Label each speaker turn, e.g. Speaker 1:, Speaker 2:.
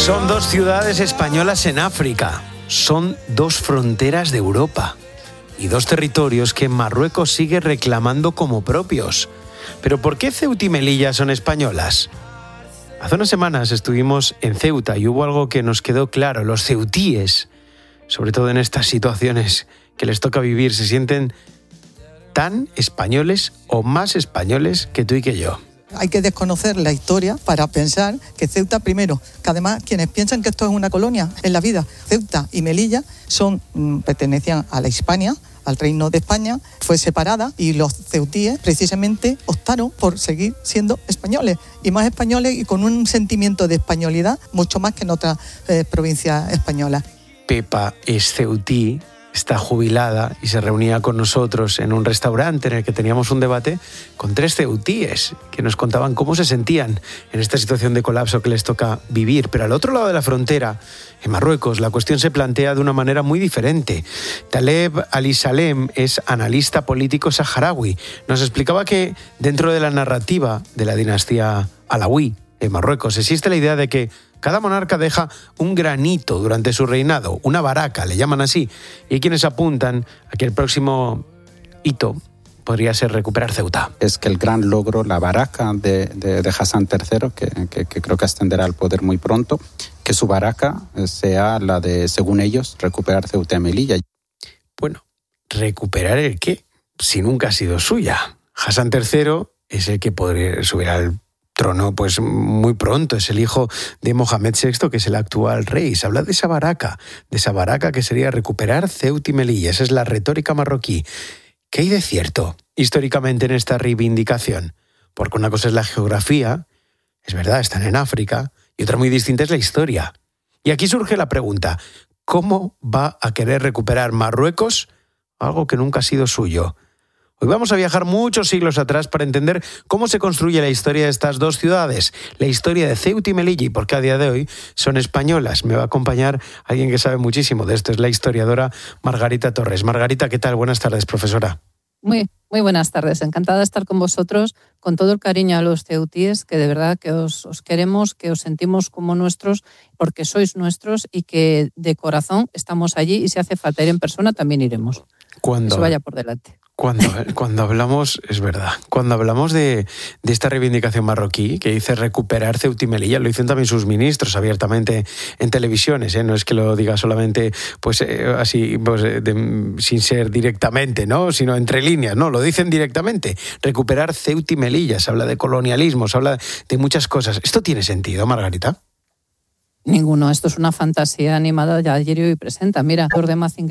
Speaker 1: Son dos ciudades españolas en África. Son dos fronteras de Europa. Y dos territorios que Marruecos sigue reclamando como propios. ¿Pero por qué Ceuta y Melilla son españolas? Hace unas semanas estuvimos en Ceuta y hubo algo que nos quedó claro. Los ceutíes, sobre todo en estas situaciones que les toca vivir, se sienten tan españoles o más españoles que tú y que yo.
Speaker 2: Hay que desconocer la historia para pensar que Ceuta, primero, que además quienes piensan que esto es una colonia en la vida, Ceuta y Melilla pertenecían a la Hispania, al Reino de España, fue separada y los ceutíes precisamente optaron por seguir siendo españoles y más españoles y con un sentimiento de españolidad mucho más que en otras provincias españolas.
Speaker 1: Pepa es ceutí, está jubilada y se reunía con nosotros en un restaurante en el que teníamos un debate con tres ceutíes que nos contaban cómo se sentían en esta situación de colapso que les toca vivir. Pero al otro lado de la frontera, en Marruecos, la cuestión se plantea de una manera muy diferente. Taleb Ali-Salem es analista político saharaui. Nos explicaba que dentro de la narrativa de la dinastía alauí en Marruecos existe la idea de que cada monarca deja un granito durante su reinado, una baraca, le llaman así, y hay quienes apuntan a que el próximo hito podría ser recuperar Ceuta.
Speaker 3: Es que el gran logro, la baraca de Hassan III, que creo que ascenderá al poder muy pronto, que su baraca sea la de, según ellos, recuperar Ceuta y Melilla.
Speaker 1: Bueno, ¿recuperar el qué? Si nunca ha sido suya. Hassan III es el que podría subir al trono pues muy pronto, es el hijo de Mohamed VI, que es el actual rey. Se habla de esa baraca que sería recuperar Ceuta y Melilla. Esa es la retórica marroquí. ¿Qué hay de cierto históricamente en esta reivindicación? Porque una cosa es la geografía, es verdad, están en África, y otra muy distinta es la historia. Y aquí surge la pregunta, ¿cómo va a querer recuperar Marruecos algo que nunca ha sido suyo? Hoy vamos a viajar muchos siglos atrás para entender cómo se construye la historia de estas dos ciudades, la historia de Ceuta y Melilla, y por qué a día de hoy son españolas. Me va a acompañar alguien que sabe muchísimo de esto, es la historiadora Margarita Torres. Margarita, ¿qué tal? Buenas tardes, profesora.
Speaker 4: Muy buenas tardes. Encantada de estar con vosotros, con todo el cariño a los ceutíes, que de verdad que os queremos, que os sentimos como nuestros, porque sois nuestros y que de corazón estamos allí y si hace falta ir en persona también iremos.
Speaker 1: Cuando
Speaker 4: eso vaya por delante.
Speaker 1: Cuando hablamos, es verdad, cuando hablamos de esta reivindicación marroquí, que dice recuperar Ceuta y Melilla, lo dicen también sus ministros abiertamente en televisiones, no es que lo diga solamente así, sin ser directamente, ¿no? Sino entre líneas, no, lo dicen directamente. Recuperar Ceuta y Melilla, se habla de colonialismo, se habla de muchas cosas. ¿Esto tiene sentido, Margarita?
Speaker 4: Ninguno, esto es una fantasía animada de ayer y hoy presenta. Mira, los demás